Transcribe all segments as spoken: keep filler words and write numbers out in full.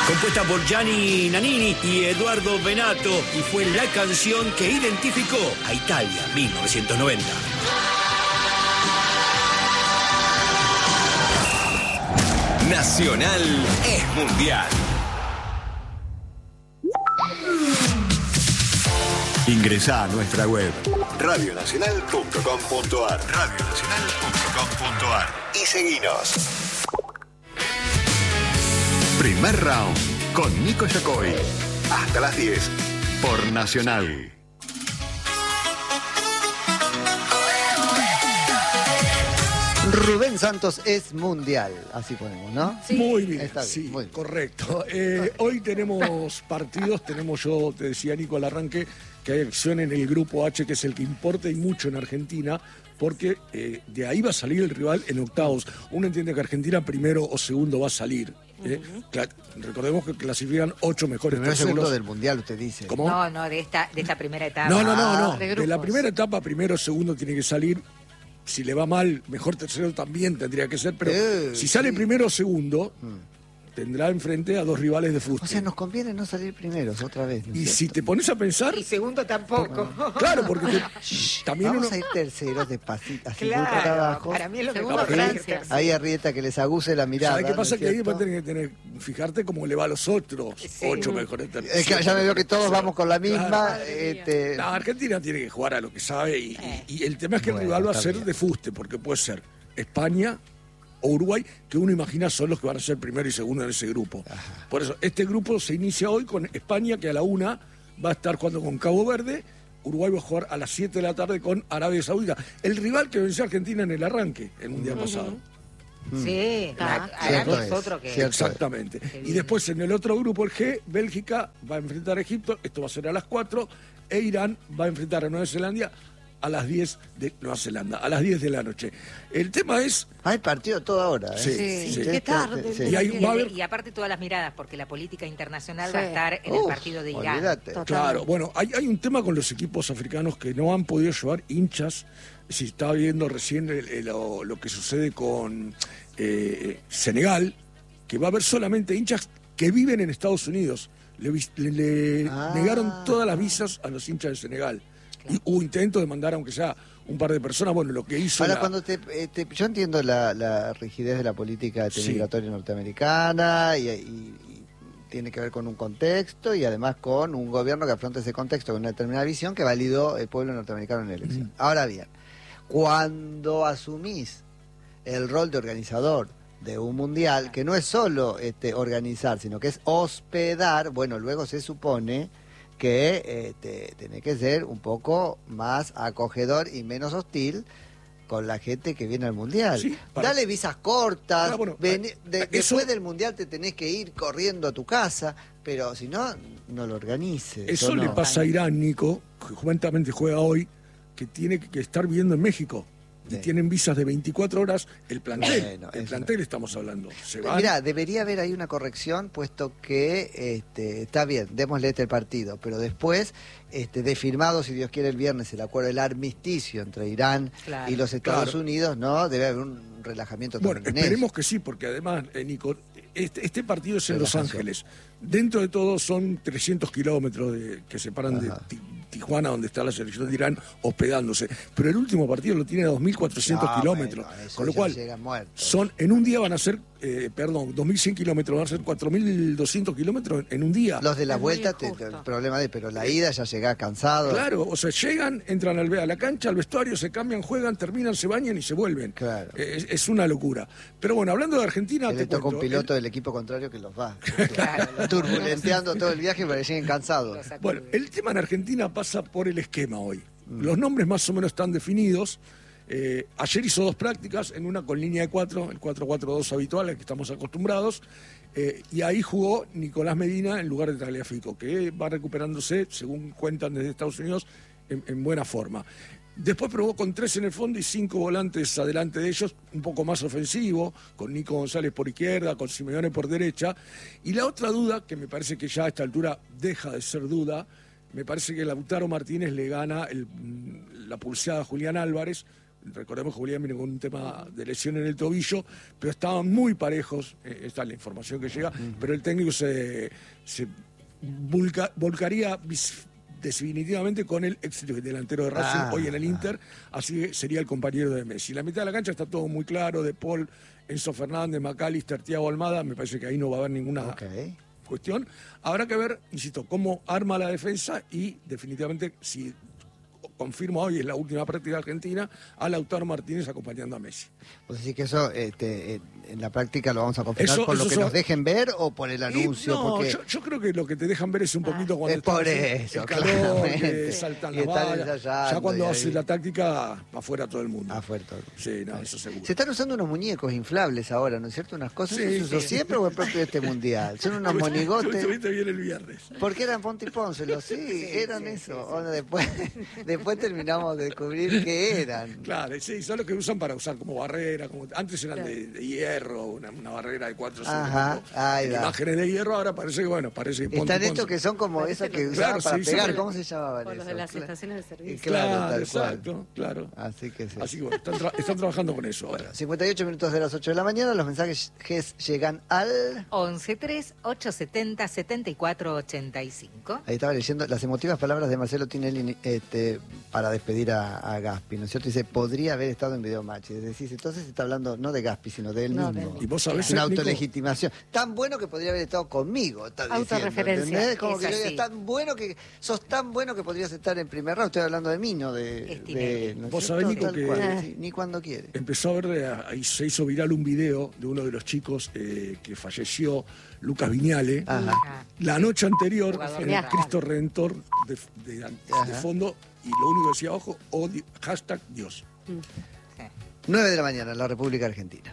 Compuesta por Gianni Nannini y Eduardo Benato, y fue la canción que identificó a Italia mil novecientos noventa. Nacional es mundial. Ingresá a nuestra web radio nacional punto com punto ar radio nacional punto com punto ar y seguinos. Primer round con Nico Yacoy. Hasta las diez por Nacional. Rubén Santos es mundial, así ponemos, ¿no? Sí. Muy bien, Está bien, sí, muy bien. correcto. Eh, hoy tenemos partidos, tenemos, yo te decía, Nico, al arranque, que hay acción en el grupo H, que es el que importa y mucho en Argentina, porque eh, de ahí va a salir el rival en octavos. Uno entiende que Argentina primero o segundo va a salir. ¿eh? Cla- recordemos que clasifican ocho mejores Primero terceros. segundo del mundial, usted dice. ¿Cómo? No, no, de esta, de esta primera etapa. No, no, no, no. Ah, de De, grupos. la primera etapa, primero o segundo tiene que salir. Si le va mal, mejor tercero también tendría que ser, pero Eh, si sale sí. primero o segundo, tendrá enfrente a dos rivales de fútbol. O sea, nos conviene no salir primeros otra vez, ¿no es Y cierto? si te pones a pensar, Y segundo tampoco. claro, porque te- también Vamos uno... a ir terceros despacito, así Claro, muy para abajo. para mí es lo Segundo mejor. Francia. Ahí Arrieta que les aguse la mirada. ¿Sabes qué ¿no pasa? es Que ahí cierto? va a tener que tener, fijarte cómo le va a los otros Sí. ocho mejores terceros. Es que ya me veo que todos vamos con la misma. Claro. este, No, Argentina tiene que jugar a lo que sabe y, y- y el tema es que Bueno, el rival va a está ser bien. de fuste, porque puede ser España o Uruguay, que uno imagina son los que van a ser primero y segundo en ese grupo. Por eso, este grupo se inicia hoy con España, que a la una va a estar jugando con Cabo Verde. Uruguay va a jugar a las siete de la tarde con Arabia Saudita. El rival que venció a Argentina en el arranque, el mundial pasado. Sí, Ah, la- cierto Arabia es es, otro que... cierto. Exactamente. Qué Y bien. después en el otro grupo, el G, Bélgica va a enfrentar a Egipto, esto va a ser a las cuatro, e Irán va a enfrentar a Nueva Zelanda a las diez de Nueva Zelanda, a las diez de la noche. El tema es, Hay partido toda hora. ¿eh? Sí, Sí, sí. qué tarde. Sí. Y ahí Y, va a haber- y aparte todas las miradas, porque la política internacional Sí. va a estar en el Uf, partido de Irán. olvídate. Total. claro, bueno, hay, hay un tema con los equipos africanos que no han podido llevar hinchas. Si estaba viendo recién el- el- lo, lo que sucede con eh, Senegal, que va a haber solamente hinchas que viven en Estados Unidos. Le, vis- le- le Ah. negaron todas las visas a los hinchas de Senegal. Y hubo intento de mandar, aunque sea un par de personas, bueno, lo que hizo... Ahora, la- cuando te, eh, te- yo entiendo la, la rigidez de la política Sí. migratoria norteamericana y, y- y tiene que ver con un contexto y además con un gobierno que afronta ese contexto con una determinada visión que validó el pueblo norteamericano en la elección. Ahora bien, cuando asumís el rol de organizador de un mundial, que no es solo este, organizar, sino que es hospedar, bueno, luego se supone que eh, te, tenés que ser un poco más acogedor y menos hostil con la gente que viene al mundial. Sí, para- Dale visas cortas, Ah, bueno, vení- ah, de- eso- después del mundial te tenés que ir corriendo a tu casa, pero si no, no lo organices. Eso ¿o le no? pasa a Irán, Nico, que justamente juega hoy, que tiene que estar viviendo en México. Y Sí. tienen visas de veinticuatro horas, el plantel. Bueno, el eso plantel estamos hablando. Se van. Mirá, debería haber ahí una corrección, puesto que este, está bien, démosle este partido, pero después, este, de firmado, si Dios quiere, el viernes, el acuerdo del armisticio entre Irán Claro. y los Estados Claro. Unidos, ¿no? Debe haber un relajamiento Bueno, también en esperemos eso. que sí, porque además, eh, Nico, este, este partido es en Los Relajación. Ángeles. Dentro de todo son trescientos kilómetros de- que separan de Ajá. Ti- Tijuana, donde está la selección de Irán, hospedándose. Pero el último partido lo tiene a dos mil cuatrocientos No, kilómetros. bueno, eso con lo ya cual, llegan muertos. son en un día van a ser, eh, perdón, dos mil cien kilómetros, van a ser cuatro mil doscientos kilómetros en un día. Los de la Es muy vuelta, te- injusto. el problema de, pero la ida ya llegás cansado. Claro, o sea, llegan, entran al, a la cancha, al vestuario, se cambian, juegan, terminan, se bañan y se vuelven. Claro. Eh, Es, es una locura. Pero bueno, hablando de Argentina, Que te le toca un cuento, piloto el- del equipo contrario que los va Claro. turbulenteando todo el viaje para que lleguen cansados. Los sacude. Bueno, el tema en Argentina pasa por el esquema hoy. Mm. Los nombres más o menos están definidos. Eh, ayer hizo dos prácticas, en una con línea de cuatro, el cuatro cuatro dos habitual al que estamos acostumbrados, eh, y ahí jugó Nicolás Medina en lugar de Tagliafico, que va recuperándose, según cuentan desde Estados Unidos, en, en buena forma. Después probó con tres en el fondo y cinco volantes adelante de ellos, un poco más ofensivo, con Nico González por izquierda, con Simeone por derecha. Y la otra duda, que me parece que ya a esta altura deja de ser duda, me parece que Lautaro Martínez le gana el- la pulseada a Julián Álvarez. recordemos que Julián viene con un tema de lesión en el tobillo, pero estaban muy parejos, eh, esta es la información que llega, uh-huh. pero el técnico se, se volca, volcaría vis, definitivamente con el ex delantero de Racing, ah, hoy en el Inter, ah. así que sería el compañero de Messi. La mitad de la cancha está todo muy claro, De Paul, Enzo Fernández, McAllister, Thiago Almada, me parece que ahí no va a haber ninguna okay. cuestión. Habrá que ver, insisto, cómo arma la defensa y definitivamente si confirmo hoy, es la última práctica argentina, a Lautaro Martínez acompañando a Messi. Pues sí que eso este, en la práctica lo vamos a confirmar eso, por lo que son... nos dejen ver o por el anuncio. Y, no, porque... yo, yo creo que lo que te dejan ver es un poquito ah, cuando es por estás eso, el calor, que saltan las vallas. Ya cuando hace la táctica, afuera todo el mundo. Afuera todo el mundo. Sí, no, eso seguro. Se están usando unos muñecos inflables ahora, ¿no es cierto? Unas cosas, sí, ¿eso sí. siempre o es propio de este mundial? Son unos monigotes. Estuviste bien el viernes. Porque eran Ponte y Pónselo, sí, sí, eran sí, eso. Sí, sí. Después, después terminamos de descubrir qué eran. Claro, sí, son los que usan para usar como barrera, como antes eran claro. de, de hierro, una, una barrera de cuatro Ajá, ahí va. Imágenes de hierro, ahora parece que bueno, parece que están estos que son como esos que usaban claro, para sí, pegar, ¿cómo se llamaban esos? Los de las claro. estaciones de servicio. Claro, claro tal exacto, cual. Claro. Así que sí. Así que bueno, están, tra están trabajando con eso ahora. Bueno, cincuenta y ocho minutos de las ocho de la mañana, los mensajes llegan al once tres ocho setenta setenta y cuatro ochenta y cinco. Ahí estaba leyendo las emotivas palabras de Marcelo Tinelli este, para despedir a, a Gaspi, ¿no es cierto? Dice, podría haber estado en Videomatch. Es decir, entonces se está hablando no de Gaspi, sino de él no, mismo. Y vos sabés, es una autolegitimación. Tan bueno que podría haber estado conmigo. Está Autorreferencia. Como que yo, tan bueno que sos tan bueno que podrías estar en primer round. Estoy hablando de mí, no de. de ¿no vos sabés, Nico, que cual, sí, ni cuando quiere. Empezó a ver, ahí se hizo viral un video de uno de los chicos eh, que falleció, Lucas Viñale, Ajá. la noche anterior en el Cristo Redentor de, de, de fondo, y lo único que decía abajo, odio, hashtag Dios. nueve de la mañana en la República Argentina.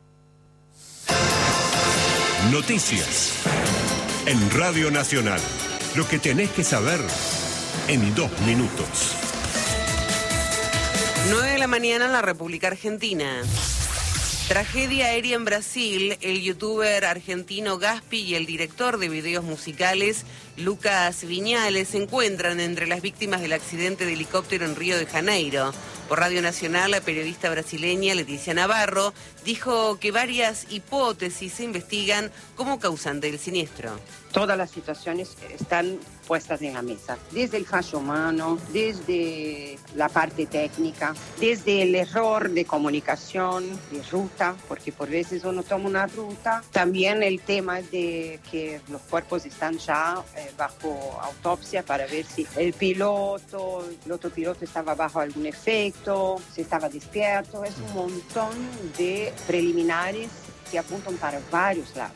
Noticias en Radio Nacional. Lo que tenés que saber en dos minutos. nueve de la mañana en la República Argentina. Tragedia aérea en Brasil. El youtuber argentino Gaspi y el director de videos musicales Lucas Viñale se encuentran entre las víctimas del accidente de helicóptero en Río de Janeiro. Por Radio Nacional, la periodista brasileña Leticia Navarro dijo que varias hipótesis se investigan como causante del siniestro. Todas las situaciones están puestas en la mesa, desde el fallo humano, desde la parte técnica, desde el error de comunicación, de ruta, porque por veces uno toma una ruta, también el tema de que los cuerpos están ya eh, bajo autopsia para ver si el piloto, el otro piloto estaba bajo algún efecto, si estaba despierto, es un montón de preliminares que apuntan para varios lados.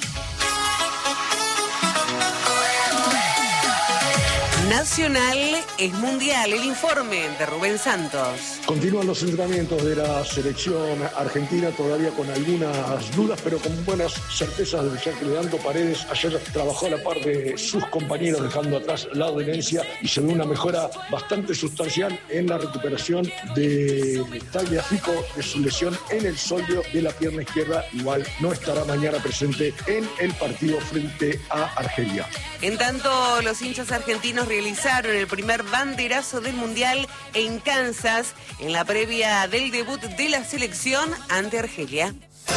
Nacional es mundial. El informe de Rubén Santos. Continúan los entrenamientos de la selección argentina, todavía con algunas dudas, pero con buenas certezas, ya que Leandro Paredes ayer trabajó a la par de sus compañeros, dejando atrás la dolencia, y se ve una mejora bastante sustancial en la recuperación de Tagliafico de su lesión en el sóleo de la pierna izquierda. Igual no estará mañana presente en el partido frente a Argelia. En tanto, los hinchas argentinos realizaron el primer banderazo del Mundial en Kansas en la previa del debut de la selección ante Argelia.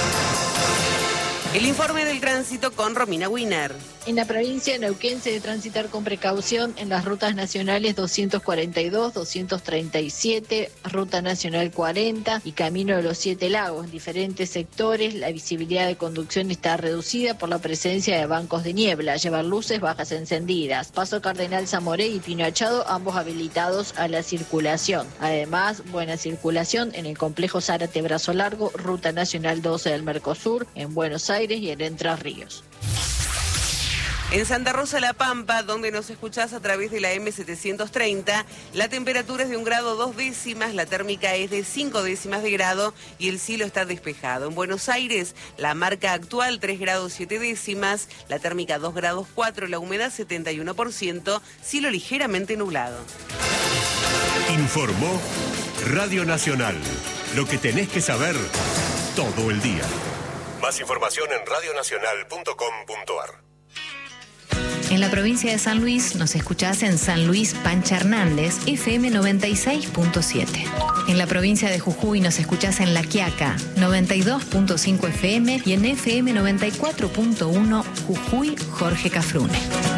El informe del tránsito con Romina Wiener. En la provincia de Neuquén se debe transitar con precaución en las rutas nacionales doscientos cuarenta y dos, doscientos treinta y siete, Ruta Nacional cuarenta y Camino de los Siete Lagos. En diferentes sectores la visibilidad de conducción está reducida por la presencia de bancos de niebla. Llevar luces bajas encendidas. Paso Cardenal Zamoré y Pino Achado, ambos habilitados a la circulación. Además, buena circulación en el complejo Zárate Brazo Largo, Ruta Nacional doce del Mercosur, en Buenos Aires y en Entre Ríos. En Santa Rosa La Pampa, donde nos escuchás a través de la M setecientos treinta, la temperatura es de un grado dos décimas, la térmica es de cinco décimas de grado y el cielo está despejado. En Buenos Aires, la marca actual tres grados siete décimas, la térmica dos grados cuatro, la humedad setenta y uno por ciento, cielo ligeramente nublado. Informó Radio Nacional. Lo que tenés que saber todo el día. Más información en radio nacional punto com punto ar. En la provincia de San Luis nos escuchás en San Luis Pancha Hernández, F M noventa y seis punto siete. En la provincia de Jujuy nos escuchás en La Quiaca, noventa y dos punto cinco F M y en F M noventa y cuatro punto uno Jujuy Jorge Cafrune.